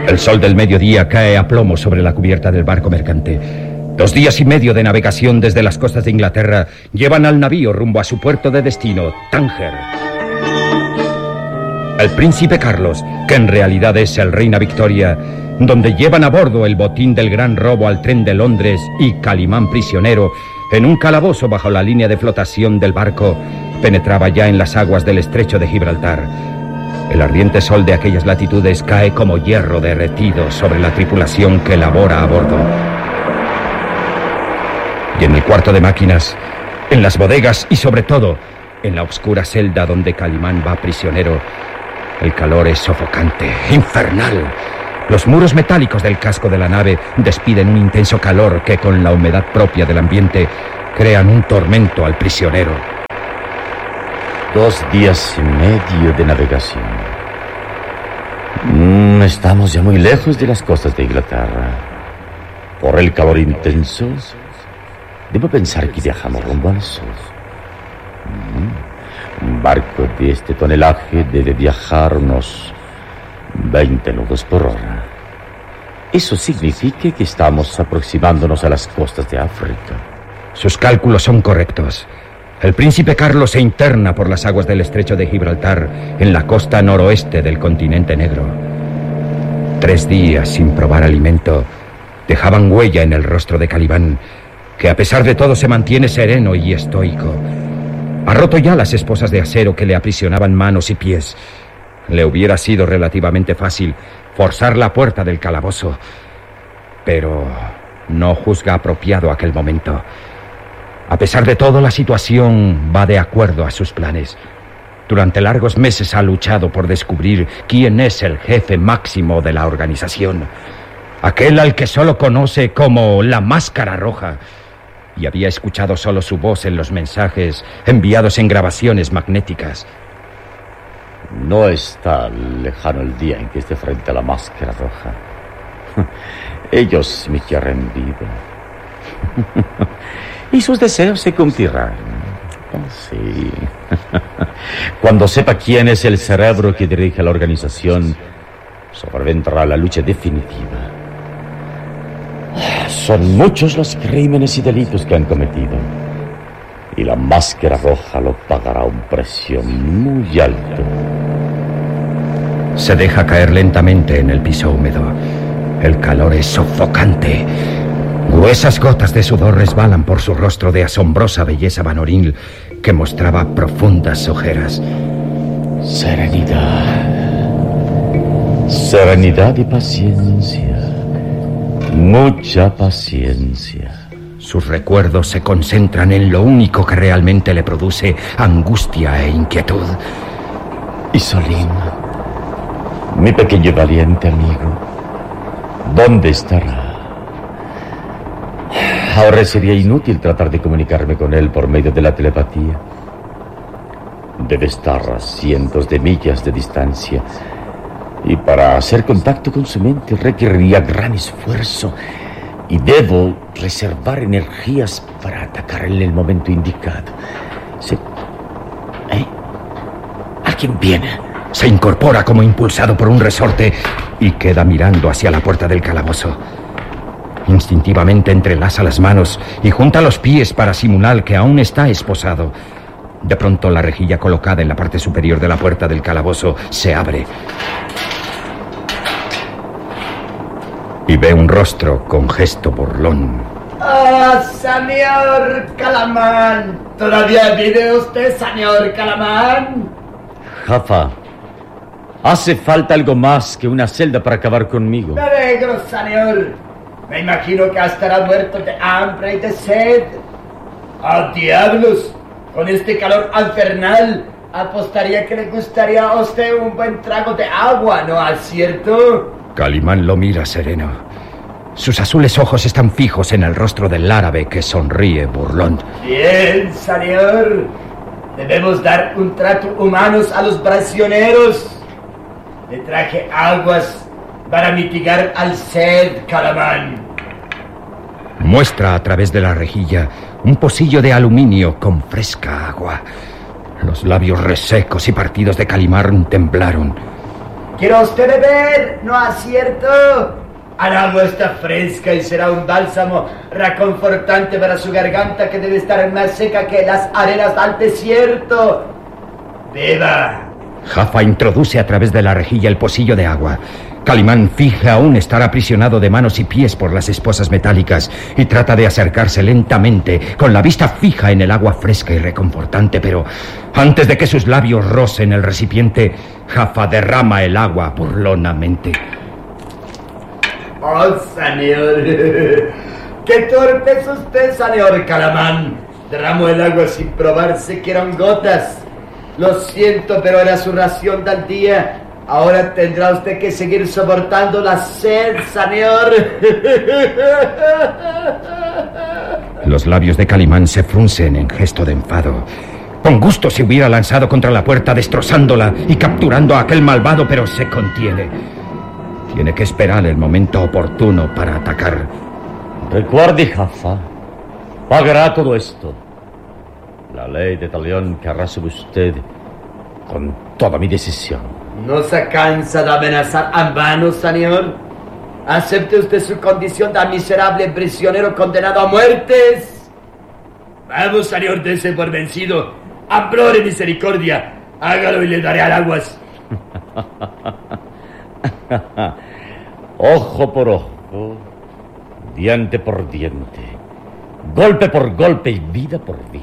El sol del mediodía cae a plomo sobre la cubierta del barco mercante. 2 días y medio de navegación desde las costas de Inglaterra llevan al navío rumbo a su puerto de destino, Tánger. El príncipe Carlos, que en realidad es el reina Victoria, donde llevan a bordo el botín del gran robo al tren de Londres y Calimán prisionero, en un calabozo bajo la línea de flotación del barco, penetraba ya en las aguas del estrecho de Gibraltar. El ardiente sol de aquellas latitudes cae como hierro derretido sobre la tripulación que labora a bordo. Y en el cuarto de máquinas, en las bodegas y sobre todo en la oscura celda donde Calimán va prisionero, el calor es sofocante, infernal. Los muros metálicos del casco de la nave despiden un intenso calor que, con la humedad propia del ambiente, crean un tormento al prisionero. 2 días y medio de navegación. Estamos ya muy lejos de las costas de Inglaterra. Por el calor intenso, debo pensar que viajamos rumbo al sur. Un barco de este tonelaje debe viajar unos 20 nudos por hora. Eso significa que estamos aproximándonos a las costas de África. Sus cálculos son correctos. El príncipe Carlos se interna por las aguas del estrecho de Gibraltar, en la costa noroeste del continente negro. 3 días sin probar alimento dejaban huella en el rostro de Calimán, que a pesar de todo se mantiene sereno y estoico. Ha roto ya las esposas de acero que le aprisionaban manos y pies. Le hubiera sido relativamente fácil forzar la puerta del calabozo, pero no juzga apropiado aquel momento. A pesar de todo, la situación va de acuerdo a sus planes. Durante largos meses ha luchado por descubrir quién es el jefe máximo de la organización, aquel al que solo conoce como la Máscara Roja, y había escuchado solo su voz en los mensajes enviados en grabaciones magnéticas. No está lejano el día en que esté frente a la Máscara Roja. Ellos me quieren vivo. Y sus deseos se cumplirán. Sí. Cuando sepa quién es el cerebro que dirige la organización, sobrevendrá la lucha definitiva. Son muchos los crímenes y delitos que han cometido, y la Máscara Roja lo pagará a un precio muy alto. Se deja caer lentamente en el piso húmedo. El calor es sofocante. Gruesas gotas de sudor resbalan por su rostro de asombrosa belleza vanoril que mostraba profundas ojeras. Serenidad. Serenidad y paciencia. Mucha paciencia. Sus recuerdos se concentran en lo único que realmente le produce angustia e inquietud. Isolín, mi pequeño y valiente amigo, ¿dónde estará? Ahora sería inútil tratar de comunicarme con él por medio de la telepatía. Debe estar a cientos de millas de distancia, y para hacer contacto con su mente requeriría gran esfuerzo, y debo reservar energías para atacar en el momento indicado. ¿Alguien viene? Se incorpora como impulsado por un resorte y queda mirando hacia la puerta del calabozo. Instintivamente entrelaza las manos y junta los pies para simular que aún está esposado. De pronto la rejilla colocada en la parte superior de la puerta del calabozo se abre y ve un rostro con gesto burlón. ¡Ah, señor Calimán! ¿Todavía vive usted, señor Calimán? Jafa, hace falta algo más que una celda para acabar conmigo. Me alegro, señor. Me imagino que estará muerto de hambre y de sed. ¡Ah, diablos! Con este calor infernal, apostaría que le gustaría a usted un buen trago de agua, ¿no es cierto? Calimán lo mira sereno. Sus azules ojos están fijos en el rostro del árabe que sonríe burlón. Bien, señor. Debemos dar un trato humano a los prisioneros. Le traje aguas para mitigar al sed, Calimán. Muestra a través de la rejilla un pocillo de aluminio con fresca agua. Los labios resecos y partidos de Calimán temblaron. ¿Quiere usted beber? ¿No es cierto? El agua está fresca y será un bálsamo reconfortante para su garganta que debe estar más seca que las arenas del desierto. ¡Beba! Jaffa introduce a través de la rejilla el pocillo de agua. Calimán finge aún estar aprisionado de manos y pies por las esposas metálicas y trata de acercarse lentamente, con la vista fija en el agua fresca y reconfortante, pero antes de que sus labios rocen el recipiente, Jaffa derrama el agua burlonamente. ¡Oh, señor! ¡Qué torpe es usted, señor Calimán! Derramó el agua sin probar siquiera gotas. Lo siento, pero era su ración del día. Ahora tendrá usted que seguir soportando la sed, señor. Los labios de Calimán se fruncen en gesto de enfado. Con gusto se hubiera lanzado contra la puerta, destrozándola y capturando a aquel malvado, pero se contiene. Tiene que esperar el momento oportuno para atacar. Recuerde, Jaffa, pagará todo esto. La ley de Talión querrá sobre usted con toda mi decisión. ¿No se cansa de amenazar en vano, señor? ¿Acepte usted su condición de miserable prisionero condenado a muertes? Vamos, señor, dése por vencido. Implore misericordia. Hágalo y le daré al aguas. Ojo por ojo, diente por diente, golpe por golpe y vida por vida.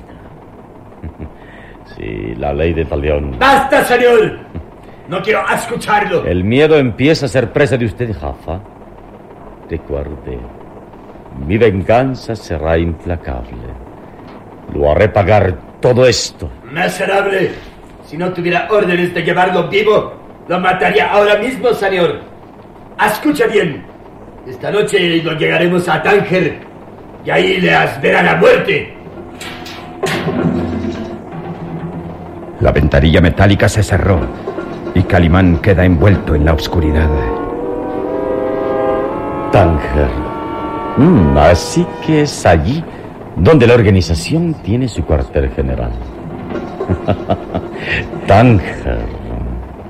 Sí, la ley de Talión. ¡Basta, señor! No quiero escucharlo. El miedo empieza a ser presa de usted, Jaffa. Recuerde, mi venganza será implacable. Lo haré pagar todo esto. Miserable. Si no tuviera órdenes de llevarlo vivo, lo mataría ahora mismo, señor. Escucha bien. Esta noche lo llegaremos a Tánger y ahí le espera la muerte. La ventanilla metálica se cerró y Calimán queda envuelto en la oscuridad. Tánger. Así que es allí donde la organización tiene su cuartel general. Tánger.